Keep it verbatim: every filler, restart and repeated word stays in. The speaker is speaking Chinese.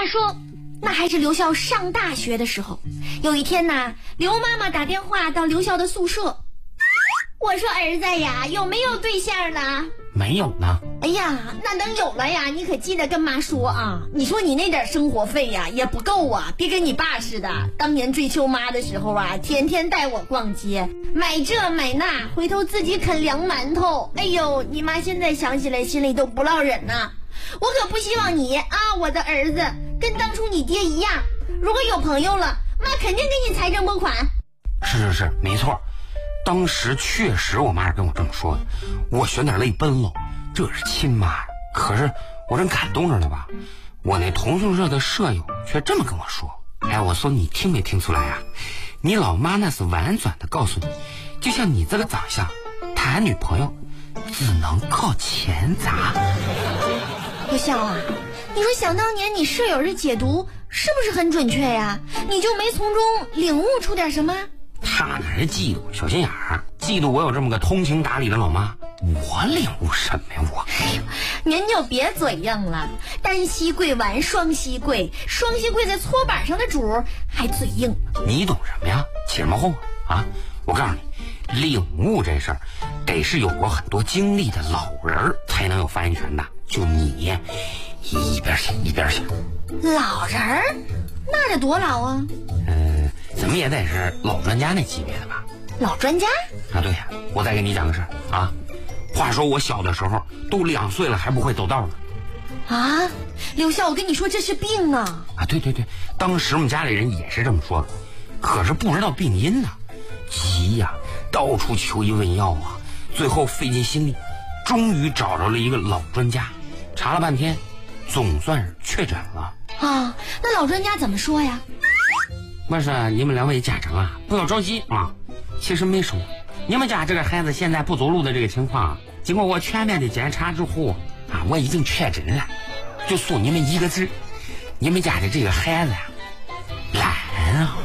话说，那还是刘笑上大学的时候。有一天呢，刘妈妈打电话到刘笑的宿舍，我说儿子呀，有没有对象呢？ 没有呢。 哎呀，那等有了呀，你可记得跟妈说啊。你说你那点生活费呀也不够啊，别跟你爸似的，当年追求妈的时候啊，天天带我逛街，买这买那，回头自己啃凉馒头。哎呦，你妈现在想起来心里都不落忍呐。我可不希望你啊，我的儿子跟当初你爹一样，如果有朋友了，妈肯定给你财政拨款。 是是是，没错，当时确实我妈是跟我这么说的，我悬点泪奔了，这是亲妈。可是我正感动着呢吧，我那同宿舍的舍友却这么跟我说。哎，我说你听没听出来啊？你老妈那是婉转的告诉你，就像你这个长相，谈女朋友只能靠钱砸。 刘笑啊，你说想当年你舍友这解读是不是很准确呀？你就没从中领悟出点什么？ 他哪是嫉妒，小心眼儿，嫉妒我有这么个通情达理的老妈。我领悟什么呀我？ 哎呦，您就别嘴硬了，单膝跪完双膝跪，双膝跪在搓板上的主还嘴硬。 你懂什么呀？起什么哄啊？我告诉你，领悟这事儿得是有过很多经历的老人才能有发言权的。就你一边去一边去。 老人儿那得多老啊？ 嗯、呃，怎么也得是老专家那级别的吧？ 老专家啊，对呀，我再给你讲个事儿啊。话说我小的时候都两岁了还不会走道呢。 啊，刘笑，我跟你说这是病啊！ 啊，对对对，当时我们家里人也是这么说的，可是不知道病因呢，急呀，到处求医问药啊，最后费尽心力，终于找着了一个老专家，查了半天，总算是确诊了。 啊，那老专家怎么说呀？ 我说你们两位家长啊，不要着急啊，其实没什么。你们家这个孩子现在不走路的这个情况，经过我全面的检查之后啊，我已经确诊了，就说你们一个字，你们家的这个孩子呀，懒啊。